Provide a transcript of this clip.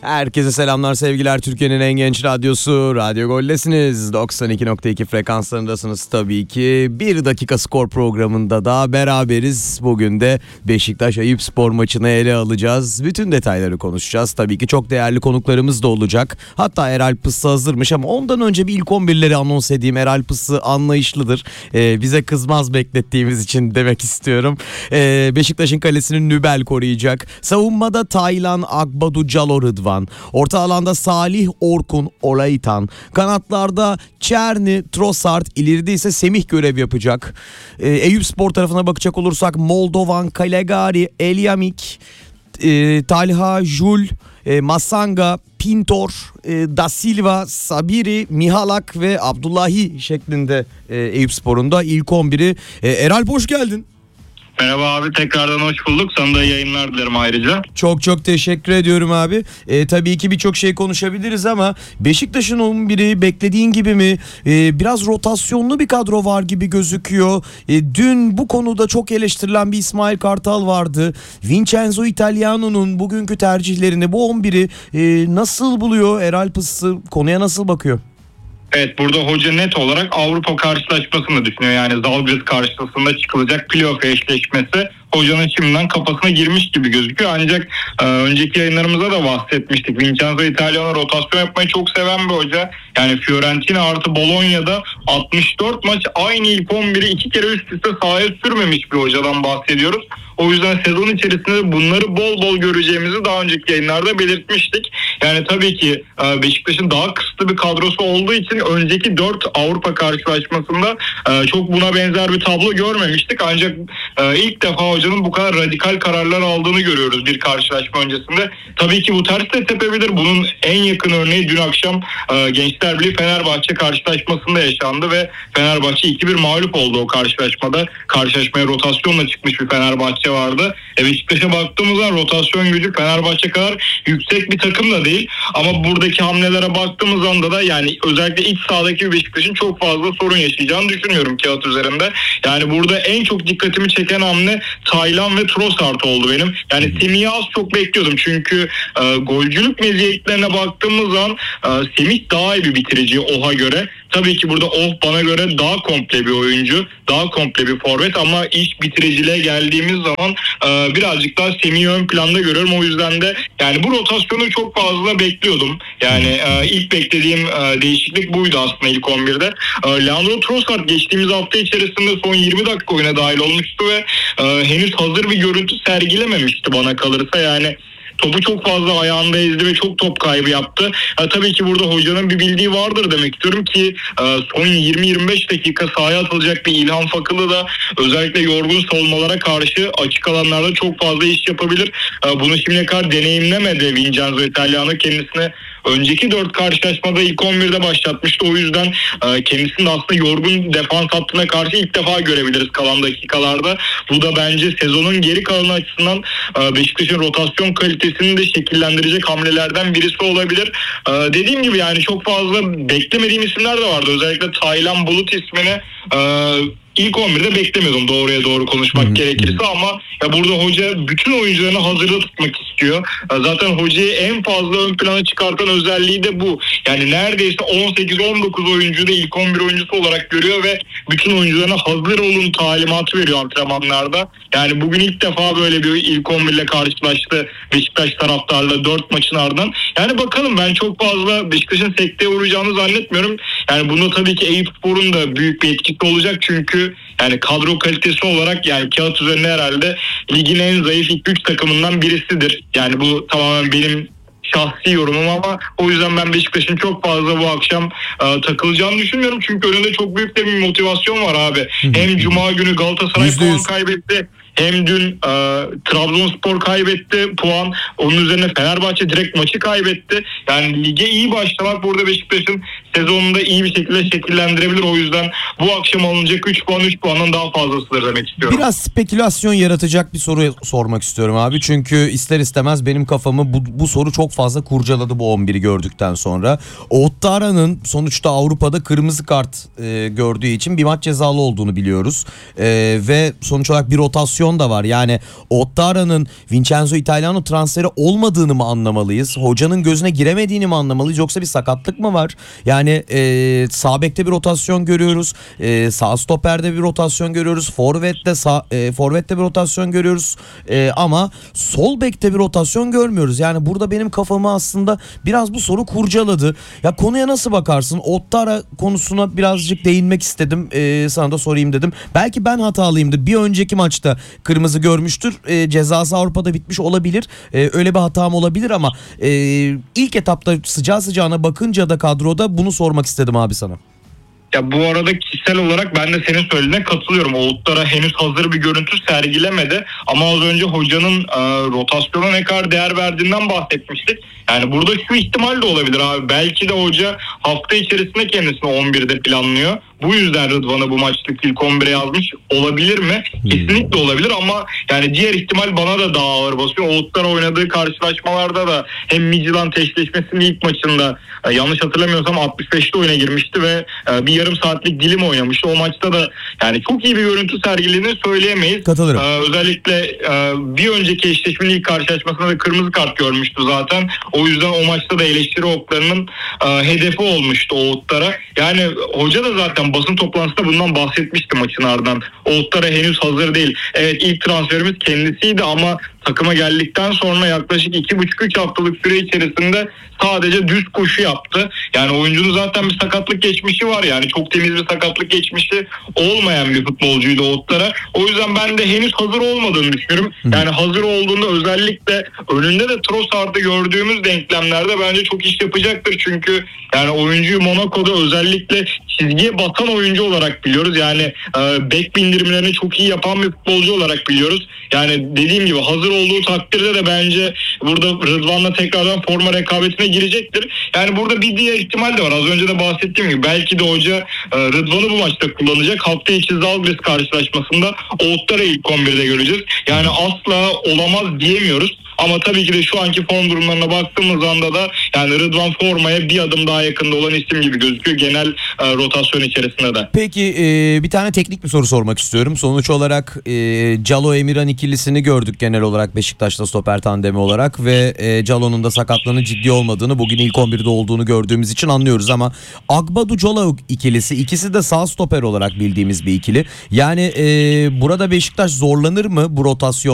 Herkese selamlar, sevgiler. Türkiye'nin en genç radyosu Radyo Gol'desiniz. 92.2 frekanslarındasınız tabii ki. Bir dakika skor programında da beraberiz. Bugün de Beşiktaş Eyüpspor maçını ele alacağız. Bütün detayları konuşacağız. Tabii ki çok değerli konuklarımız da olacak. Hatta Eral Pıssı hazırmış ama ondan önce bir ilk 11'leri anons edeyim. Eral Pıssı anlayışlıdır. Bize kızmaz beklettiğimiz için demek istiyorum. Beşiktaş'ın kalesini Nübel koruyacak. Savunmada Taylan Akbadu Calo Rıdvan. Orta alanda Salih Orkun Olaitan. Kanatlarda Çerni Trossard, ileride ise Semih görev yapacak. Eyüpspor tarafına bakacak olursak Moldovan, Calegari, Elyamik, Talha, Jul, Masanga, Pintor, Da Silva, Sabiri, Mihalak ve Abdullahi şeklinde Eyüpspor'un da ilk 11'i. Eralp, hoş geldin. Merhaba abi, tekrardan hoş bulduk. Sana da yayınlar dilerim ayrıca. Çok teşekkür ediyorum abi. Tabii ki birçok şey konuşabiliriz ama Beşiktaş'ın 11'i beklediğin gibi mi? Biraz rotasyonlu bir kadro var gibi gözüküyor. Dün bu konuda çok eleştirilen bir İsmail Kartal vardı. Vincenzo Italiano'nun bugünkü tercihlerini, bu 11'i nasıl buluyor Eral Pıssı? Konuya nasıl bakıyor? Evet, burada hoca net olarak Avrupa karşılaşmasını düşünüyor. Yani Zalgiris karşısında çıkılacak playoff eşleşmesi hocanın şimdiden kafasına girmiş gibi gözüküyor. Ancak önceki yayınlarımızda da bahsetmiştik. Vincenzo Italiano rotasyon yapmayı çok seven bir hoca. Yani Fiorentina artı Bologna'da 64 maç aynı ilk 11'i 2 kere üst üste sahaya sürmemiş bir hocadan bahsediyoruz. O yüzden sezon içerisinde bunları bol bol göreceğimizi daha önceki yayınlarda belirtmiştik. Yani tabii ki Beşiktaş'ın daha kısıtlı bir kadrosu olduğu için önceki 4 Avrupa karşılaşmasında çok buna benzer bir tablo görmemiştik. Ancak ilk defa hocanın bu kadar radikal kararlar aldığını görüyoruz bir karşılaşma öncesinde. Tabii ki bu ters de tepebilir. Bunun en yakın örneği dün akşam Gençler Birliği Fenerbahçe karşılaşmasında yaşandı ve Fenerbahçe 2-1 mağlup oldu o karşılaşmada. Karşılaşmaya rotasyonla çıkmış bir Fenerbahçe vardı. Beşiktaş'a baktığımızda rotasyon gücü Fenerbahçe kadar yüksek bir takım da değil. Ama buradaki hamlelere baktığımız anda da yani özellikle iç sahadaki Beşiktaş'ın çok fazla sorun yaşayacağını düşünüyorum kağıt üzerinde. Yani burada en çok dikkatimi çeken hamle Taylan ve Trossard oldu benim. Yani Semih'i az çok bekliyordum. Çünkü golcülük meziyetlerine baktığımız zaman Semih daha iyi bir bitirici Oh'a göre. Tabii ki burada Oh bana göre daha komple bir oyuncu, daha komple bir forvet ama iş bitiriciliğe geldiğimiz zaman birazcık daha Semih'i ön planda görüyorum. O yüzden de yani bu rotasyonu çok fazla bekliyordum. Yani ilk beklediğim değişiklik buydu aslında ilk 11'de. Leandro Trossard geçtiğimiz hafta içerisinde son 20 dakika oyuna dahil olmuştu ve henüz hazır bir görüntü sergilememişti bana kalırsa. Yani topu çok fazla ayağında ezdi ve çok top kaybı yaptı. Tabii ki burada hocanın bir bildiği vardır demek istiyorum ki son 20-25 dakika sahaya atılacak bir İlhan Fakılı da özellikle yorgun savunmalara karşı açık alanlarda çok fazla iş yapabilir. Bunu şimdiye kadar deneyimlemedi Vincenzo Italiano, kendisine önceki 4 karşılaşmada ilk 11'de başlatmıştı. O yüzden kendisini de aslında yorgun defans hattına karşı ilk defa görebiliriz kalan dakikalarda. Bu da bence sezonun geri kalanı açısından Beşiktaş'ın rotasyon kalitesini de şekillendirecek hamlelerden birisi olabilir. Dediğim gibi yani çok fazla beklemediğim isimler de vardı. Özellikle Taylan Bulut ismini İlk 11'de beklemiyordum doğruya doğru konuşmak gerekirse ama ya burada hoca bütün oyuncularını hazırda tutmak istiyor. Zaten hocayı en fazla ön plana çıkartan özelliği de bu. Yani neredeyse 18-19 oyuncuyu da ilk 11 oyuncusu olarak görüyor ve bütün oyuncularına hazır olun talimatı veriyor antrenmanlarda. Yani bugün ilk defa böyle bir ilk 11 ile karşılaştı Beşiktaş taraftarla 4 maçın ardından. Yani bakalım, ben çok fazla Beşiktaş'ın sekteye uğrayacağını zannetmiyorum. Yani bunda tabii ki Eyüpspor'un da büyük bir etkisi olacak çünkü yani kadro kalitesi olarak yani kağıt üzerine herhalde ligin en zayıf ilk 3 takımından birisidir. Yani bu tamamen benim şahsi yorumum ama o yüzden ben Beşiktaş'ın çok fazla bu akşam takılacağını düşünmüyorum. Çünkü önünde çok büyük de bir motivasyon var abi. Hem Cuma günü Galatasaray %100 puan kaybetti. Hem dün Trabzonspor kaybetti puan. Onun üzerine Fenerbahçe direkt maçı kaybetti. Yani lige iyi başlamak burada Beşiktaş'ın sezonunda iyi bir şekilde şekillendirebilir. O yüzden bu akşam alınacak 3 puan 3 puanın daha fazlasıdır demek istiyorum. Biraz spekülasyon yaratacak bir soru sormak istiyorum abi. Çünkü ister istemez benim kafamı bu soru çok fazla kurcaladı bu 11'i gördükten sonra. Ouattara'nın sonuçta Avrupa'da kırmızı kart gördüğü için bir maç cezalı olduğunu biliyoruz. Ve sonuç olarak bir rotasyon da var. Yani Ouattara'nın Vincenzo Italiano transferi olmadığını mı anlamalıyız? Hocanın gözüne giremediğini mi anlamalıyız? Yoksa bir sakatlık mı var? Yani sağ bekte bir rotasyon görüyoruz. Sağ stoperde bir rotasyon görüyoruz. Forvet'te bir rotasyon görüyoruz. Ama sol bekte bir rotasyon görmüyoruz. Yani burada benim kafamı aslında biraz bu soru kurcaladı. Ya konuya nasıl bakarsın? Ouattara konusuna birazcık değinmek istedim. Sana da sorayım dedim. Belki ben hatalıyımdır. Bir önceki maçta kırmızı görmüştür. Cezası Avrupa'da bitmiş olabilir. Öyle bir hatam olabilir ama ilk etapta sıcağı sıcağına bakınca da kadroda bunu sormak istedim abi sana. Ya bu arada kişisel olarak ben de senin söylediğine katılıyorum. Ouattara henüz hazır bir görüntü sergilemedi. Ama az önce hocanın rotasyona ne kadar değer verdiğinden bahsetmiştik. Yani burada şu ihtimal de olabilir abi. Belki de hoca hafta içerisinde kendisini 11'de planlıyor. Bu yüzden Rıdvan'ı bu maçlık ilk 11'e yazmış olabilir mi? Kesinlikle olabilir ama yani diğer ihtimal bana da daha ağır basıyor. Ouattara oynadığı karşılaşmalarda da hem Midtjylland eşleşmesinin ilk maçında yanlış hatırlamıyorsam 65'te oyuna girmişti ve bir yarım saatlik dilim oynamıştı. O maçta da yani çok iyi bir görüntü sergilediğini söyleyemeyiz. Katılırım. Özellikle bir önceki eşleşmenin ilk karşılaşmasında da kırmızı kart görmüştü zaten. O yüzden o maçta da eleştiri oklarının hedefi olmuştu Ouattara. Yani hoca da zaten basın toplantısında bundan bahsetmişti maçın ardından. Ouattara henüz hazır değil. Evet, ilk transferimiz kendisiydi ama takıma geldikten sonra yaklaşık 2,5-3 haftalık süre içerisinde sadece düz koşu yaptı. Yani oyuncunun zaten bir sakatlık geçmişi var. Yani çok temiz bir sakatlık geçmişi olmayan bir futbolcuydu Ouattara. O yüzden ben de henüz hazır olmadığını düşünüyorum. Yani hazır olduğunda özellikle önünde de Trossard'ı gördüğümüz denklemlerde bence çok iş yapacaktır. Çünkü yani oyuncuyu Monaco'da özellikle çizgiye batan oyuncu olarak biliyoruz. Yani bek bindirimlerini çok iyi yapan bir futbolcu olarak biliyoruz. Yani dediğim gibi hazır olduğu takdirde de bence burada Rıdvan'la tekrardan forma rekabetine girecektir. Yani burada bir diğer ihtimal de var. Az önce de bahsettiğim gibi belki de hoca Rıdvan'ı bu maçta kullanacak. Hafta içi Zalgiris karşılaşmasında Ouattara'yı ilk 11'de göreceğiz. Yani asla olamaz diyemiyoruz. Ama tabii ki de şu anki form durumlarına baktığımız anda da yani Rıdvan formaya bir adım daha yakında olan isim gibi gözüküyor genel rotasyon içerisinde de. Peki bir tane teknik bir soru sormak istiyorum. Sonuç olarak Calo Emirhan ikilisini gördük genel olarak Beşiktaş'ta stoper tandemi olarak ve Calo'nun da sakatlığının ciddi olmadığını, bugün ilk 11'de olduğunu gördüğümüz için anlıyoruz ama Agbadu Calo ikilisi, ikisi de sağ stoper olarak bildiğimiz bir ikili. Yani burada Beşiktaş zorlanır mı bu rotasyon